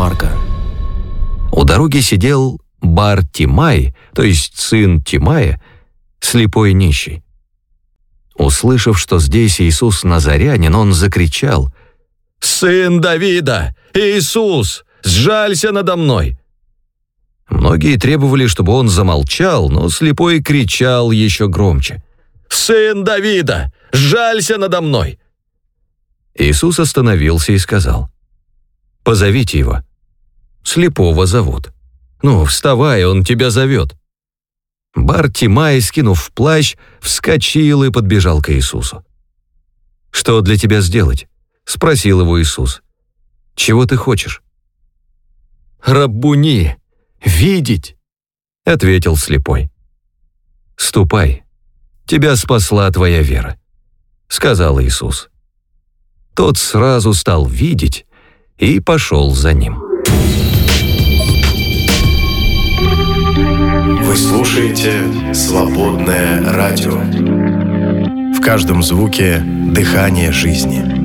Марка. У дороги сидел Бар-Тимай, то есть сын Тимая, слепой нищий. Услышав, что здесь Иисус Назарянин, он закричал: «Сын Давида! Иисус! Сжалься надо мной!» Многие требовали, чтобы он замолчал, но слепой кричал еще громче: «Сын Давида! Сжалься надо мной!» Иисус остановился и сказал: «Позовите его. Слепого зовут. Ну, вставай, он тебя зовет». Бар-Тимай, скинув плащ, вскочил и подбежал к Иисусу. «Что для тебя сделать?» — спросил его Иисус. «Чего ты хочешь?» «Раббуни, видеть!» — ответил слепой. «Ступай, тебя спасла твоя вера», — сказал Иисус. Тот сразу стал видеть и пошел за ним. Вы слушаете «Свободное радио». В каждом звуке дыхание жизни.